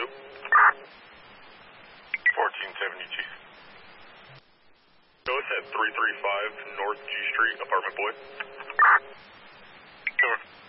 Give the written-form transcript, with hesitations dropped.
Zoo. 1470 Chief. Go ahead, 335 North G Street, apartment boy. Over.